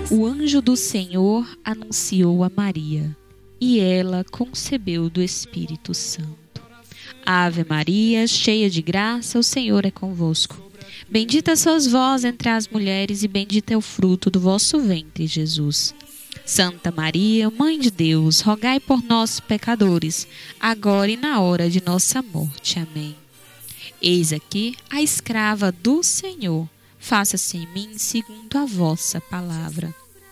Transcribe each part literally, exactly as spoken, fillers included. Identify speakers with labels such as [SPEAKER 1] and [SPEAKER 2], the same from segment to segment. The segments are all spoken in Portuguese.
[SPEAKER 1] O anjo do Senhor anunciou a Maria, e ela concebeu do Espírito Santo. Ave Maria, cheia de graça, o Senhor é convosco. Bendita sois vós entre as mulheres, e bendito é o fruto do vosso ventre, Jesus. Santa Maria, Mãe de Deus, rogai por nós, pecadores, agora e na hora de nossa morte. Amém. Eis aqui a escrava do Senhor. Faça-se em mim segundo a vossa palavra.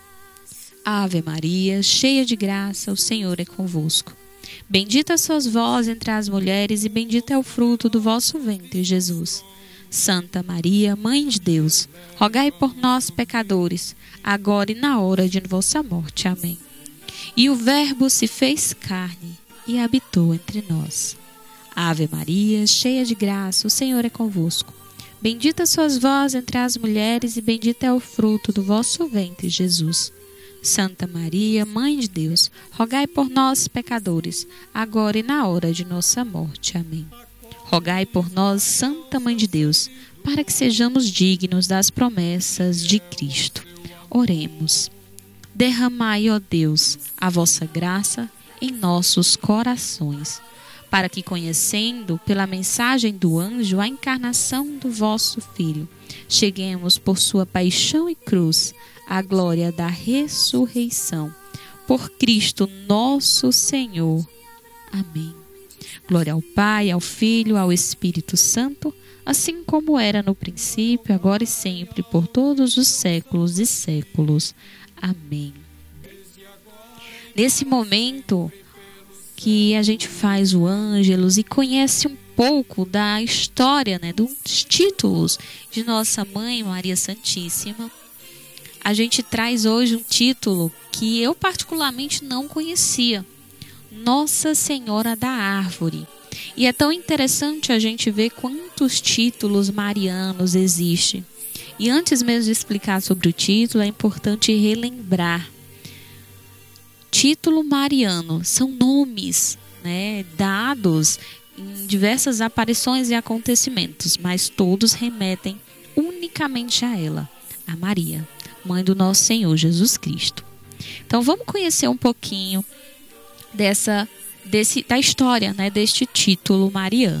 [SPEAKER 1] Ave Maria, cheia de graça, o Senhor é convosco. Bendita sois vós entre as mulheres, e bendito é o fruto do vosso ventre, Jesus. Santa Maria, Mãe de Deus, rogai por nós, pecadores, agora e na hora de vossa morte. Amém. E o Verbo se fez carne e habitou entre nós. Ave Maria, cheia de graça, o Senhor é convosco. Bendita sois vós entre as mulheres, e bendito é o fruto do vosso ventre, Jesus. Santa Maria, Mãe de Deus, rogai por nós, pecadores, agora e na hora de nossa morte. Amém. Rogai por nós, Santa Mãe de Deus, para que sejamos dignos das promessas de Cristo. Oremos. Derramai, ó Deus, a vossa graça em nossos corações, para que, conhecendo pela mensagem do anjo a encarnação do vosso Filho, cheguemos por sua paixão e cruz à glória da ressurreição. Por Cristo nosso Senhor. Amém. Glória ao Pai, ao Filho, ao Espírito Santo, assim como era no princípio, agora e sempre, por todos os séculos e séculos. Amém. Nesse momento que a gente faz o Ângelus e conhece um pouco da história, né, dos títulos de Nossa Mãe Maria Santíssima, a gente traz hoje um título que eu particularmente não conhecia: Nossa Senhora da Árvore. E é tão interessante a gente ver quantos títulos marianos existem. E antes mesmo de explicar sobre o título, é importante relembrar. Título mariano são nomes, né, dados em diversas aparições e acontecimentos, mas todos remetem unicamente a ela, a Maria, Mãe do nosso Senhor Jesus Cristo. Então vamos conhecer um pouquinho dessa, desse, da história, né, deste título mariano.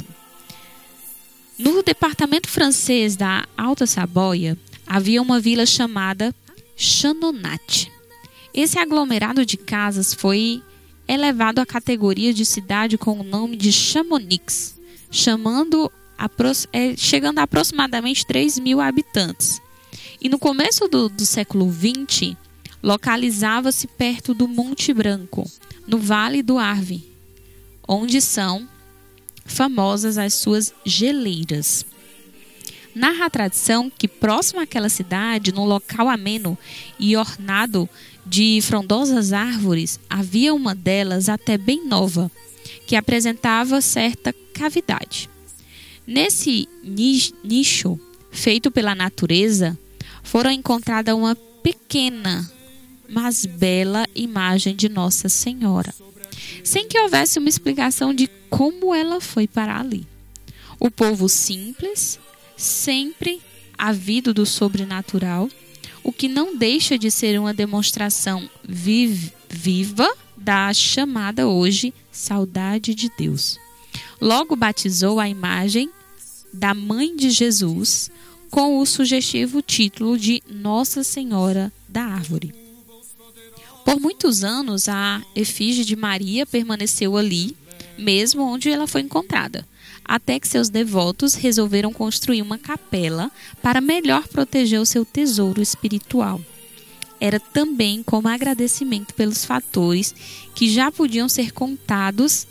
[SPEAKER 1] No departamento francês da Alta Saboia havia uma vila chamada Chanonat. Esse aglomerado de casas foi elevado à categoria de cidade com o nome de Chamonix, chamando, chegando a aproximadamente três mil habitantes. E no começo do, do século vinte, localizava-se perto do Monte Branco, no Vale do Arve, onde são famosas as suas geleiras. Narra a tradição que próximo àquela cidade, num local ameno e ornado de frondosas árvores, havia uma delas até bem nova, que apresentava certa cavidade. Nesse nicho, feito pela natureza, fora encontrada uma pequena, mas bela imagem de Nossa Senhora, sem que houvesse uma explicação de como ela foi parar ali. O povo simples, sempre ávido do sobrenatural, o que não deixa de ser uma demonstração viv- viva da chamada hoje saudade de Deus. Logo batizou a imagem da Mãe de Jesus com o sugestivo título de Nossa Senhora da Árvore. Por muitos anos, a efígie de Maria permaneceu ali, mesmo onde ela foi encontrada, até que seus devotos resolveram construir uma capela para melhor proteger o seu tesouro espiritual. Era também como agradecimento pelos fatores que já podiam ser contados,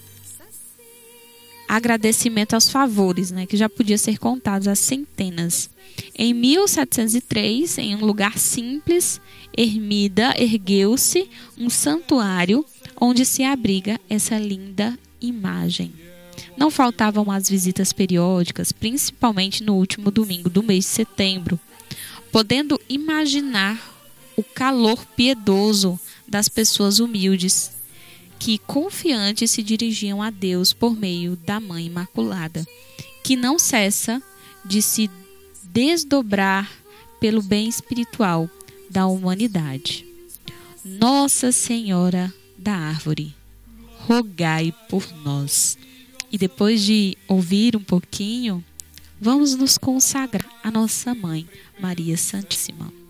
[SPEAKER 1] agradecimento aos favores, né, que já podia ser contados a centenas. Em mil setecentos e três, em um lugar simples, ermida, ergueu-se um santuário onde se abriga essa linda imagem. Não faltavam as visitas periódicas, principalmente no último domingo do mês de setembro, podendo imaginar o calor piedoso das pessoas humildes que, confiantes, se dirigiam a Deus por meio da Mãe Imaculada, que não cessa de se desdobrar pelo bem espiritual da humanidade. Nossa Senhora da Árvore, rogai por nós. E depois de ouvir um pouquinho, vamos nos consagrar à nossa Mãe, Maria Santíssima.